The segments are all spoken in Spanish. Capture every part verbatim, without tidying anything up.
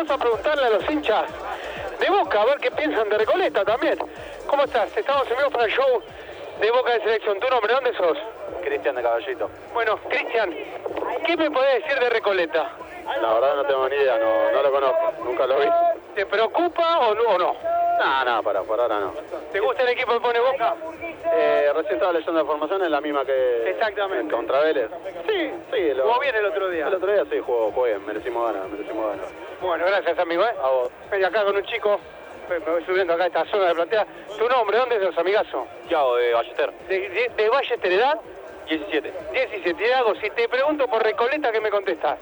vamos a preguntarle a los hinchas de Boca a ver qué piensan de Recoleta también. ¿Cómo estás? Estamos en vivo para el show de Boca de Selección. ¿Tu nombre? ¿Dónde sos? Cristian de Caballito. Bueno, Cristian, ¿qué me podés decir de Recoleta? La verdad no tengo ni idea, no, no lo conozco, nunca lo vi. ¿Te preocupa o no? O no? No, no, para, por ahora no. ¿Te gusta el equipo que pone Boca? Eh, recién estaba leyendo la formación, es la misma que Exactamente. contra Vélez. Sí, sí. Lo, ¿Jugó bien el otro día? El otro día sí, jugó, jugó bien, merecimos ganar, merecimos ganar. Bueno, gracias amigo, ¿eh? A vos. Ven acá con un chico, me voy subiendo acá a esta zona de platea. ¿Tu nombre? ¿Dónde sos, amigazo? Tiago, de Ballester. ¿De, de, de Ballester, edad? diecisiete. diecisiete. Tiago, si te pregunto por Recoleta, ¿qué me contestás?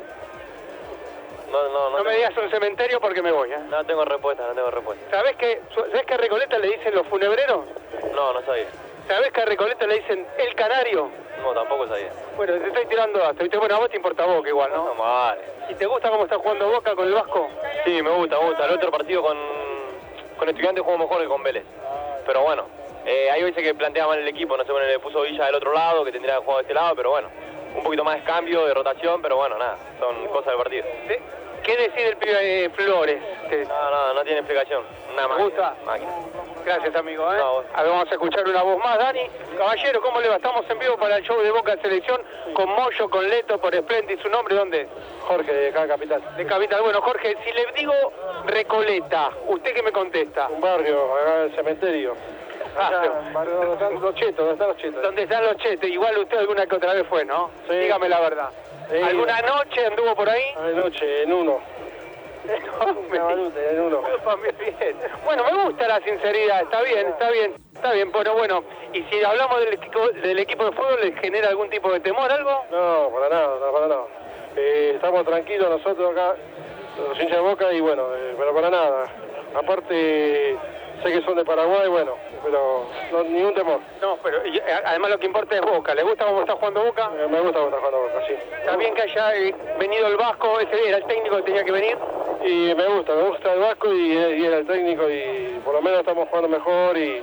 No, no, no. No me digas un cementerio porque me voy, ¿eh? No tengo respuesta, no tengo respuesta. ¿Sabés que, ¿sabés que a Recoleta le dicen los funebreros? No, no sabía. ¿Sabés que a Recoleta le dicen el canario? No, tampoco sabía. Bueno, te estoy tirando hasta, ¿viste? Bueno, a vos te importa Boca igual, ¿no? No, vale. ¿Y te gusta cómo está jugando Boca con el Vasco? Sí, me gusta, me gusta. El otro partido con, con Estudiantes jugó mejor que con Vélez. Pero bueno, eh, hay veces que plantea mal el equipo, no sé, bueno, le puso Villa del otro lado, que tendría que jugar de este lado, pero bueno, un poquito más de cambio, de rotación, pero bueno, nada, son cosas del partido. ¿Sí? ¿Qué decide el pibe eh, Flores? ¿Qué? No, no, no tiene explicación. Nada más. ¿Te gusta? Máquina. Gracias, amigo. ¿eh? No, a ver, vamos a escuchar una voz más. Dani, caballero, ¿cómo le va? Estamos en vivo para el show de Boca de Selección con Moyo, con Leto, por Splendid. ¿Su nombre dónde? Jorge, de acá, Capital. De Capital. Bueno, Jorge, si le digo Recoleta, ¿usted qué me contesta? Un barrio, acá en el cementerio. Ah, Donde están los chetos, donde están los chetos. ¿Dónde están los chetos? Igual usted alguna que otra vez fue, ¿no? Sí. Dígame la verdad. Sí. ¿Alguna noche anduvo por ahí? Anoche, en uno. No, me... en uno. Bien. Bueno, me gusta la sinceridad, está bien, está bien, está bien, pero bueno, y si hablamos del equipo, del equipo de fútbol, ¿les genera algún tipo de temor, algo? No, para nada, no, para nada. Eh, estamos tranquilos nosotros acá, los hinchas de Boca, y bueno, eh, pero para nada. Aparte, sé que son de Paraguay, bueno, pero no, ningún temor. No, pero y, además lo que importa es Boca. ¿Le gusta cómo está jugando Boca? Eh, me gusta cómo está jugando Boca, sí. Está bien que haya eh, venido el Vasco, ese era el técnico que tenía que venir. Y me gusta, me gusta el Vasco y, y era el técnico, y por lo menos estamos jugando mejor y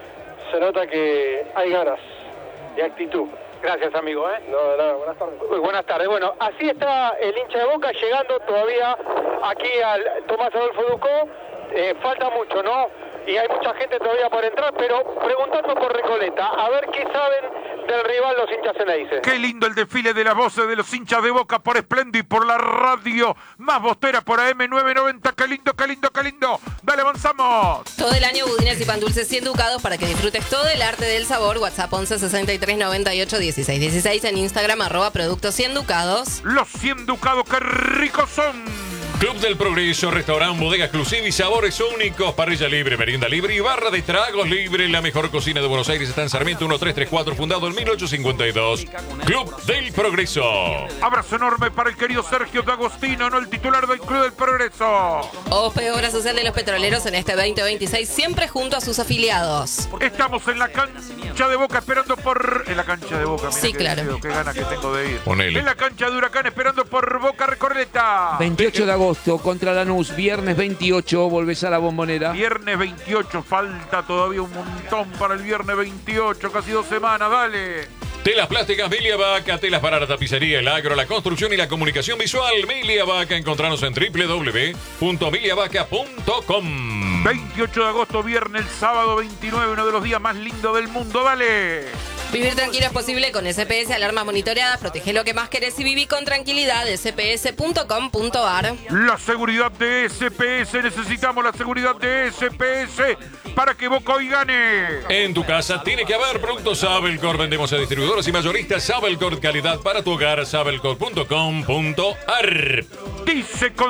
se nota que hay ganas y actitud. Gracias, amigo. ¿eh? No, de nada, buenas tardes. Muy buenas tardes. Bueno, así está el hincha de Boca llegando todavía aquí al Tomás Adolfo Ducó. Eh, falta mucho, ¿no? Y hay mucha gente todavía por entrar, pero preguntando por Recoleta, a ver qué saben del rival los hinchas Ceneices. Qué lindo el desfile de las voces de los hinchas de Boca por Splendid, por la radio más bostera, por A M novecientos noventa. Qué lindo, qué lindo, qué lindo. Dale, avanzamos. Todo el año budines y pan dulces cien ducados para que disfrutes todo el arte del sabor. WhatsApp once sesenta y tres noventa y ocho dieciséis dieciséis. En Instagram arroba productos cien ducados. Los cien ducados, qué ricos son. Club del Progreso, restaurante, bodega exclusiva y sabores únicos, parrilla libre, merienda libre y barra de tragos libre. La mejor cocina de Buenos Aires está en Sarmiento mil trescientos treinta y cuatro, fundado en mil ochocientos cincuenta y dos. Club del Progreso. Abrazo enorme para el querido Sergio D'Agostino, no el titular del Club del Progreso. O P, Obra Social de los Petroleros en este veinte veintiséis, siempre junto a sus afiliados. Estamos en la cancha de Boca esperando por... En la cancha de Boca, mira Sí, qué claro. deseo, qué ganas que tengo de ir. Ponele. En la cancha de Huracán esperando por Boca Recoleta. veintiocho de agosto contra Lanús, viernes veintiocho, volvés a la Bombonera. Viernes veintiocho, falta todavía un montón para el viernes veintiocho, casi dos semanas, dale. Telas plásticas Milia Vaca, telas para la tapicería, el agro, la construcción y la comunicación visual. Milia Vaca, encontranos en doble u doble u doble u punto milia vaca punto com. veintiocho de agosto, viernes, el sábado veintinueve, uno de los días más lindos del mundo, dale. Vivir tranquilo es posible con S P S, alarmas monitoreadas, protege lo que más querés y viví con tranquilidad. S P S punto com punto a r. La seguridad de S P S, necesitamos la seguridad de S P S para que Boca hoy gane. En tu casa tiene que haber productos Sabelcor. Vendemos a distribuidores y mayoristas Sabelcor, calidad para tu hogar. Sabelcor punto com punto a r. Dice con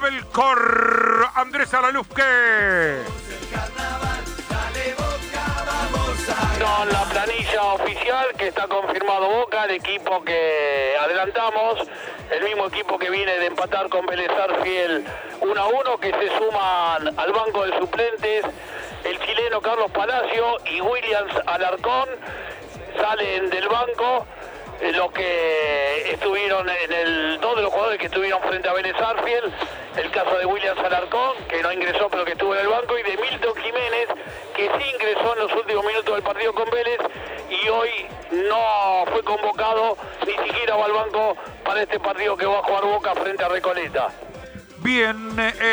Sabelcor Andrés Alalufque. Con la planilla oficial que está confirmado Boca, el equipo que adelantamos, el mismo equipo que viene de empatar con Vélez Sarsfield uno a uno, que se suman al banco de suplentes el chileno Carlos Palacio y Williams Alarcón, salen del banco eh, los que estuvieron en el, dos de los jugadores que estuvieron frente a Vélez Sarsfield, el caso de Williams Alarcón, que no ingresó pero que estuvo en el banco, y de Milton Jiménez, que sí ingresó en los últimos minutos del partido con Vélez y hoy no fue convocado, ni siquiera va al banco para este partido que va a jugar Boca frente a Recoleta. Bien, eh,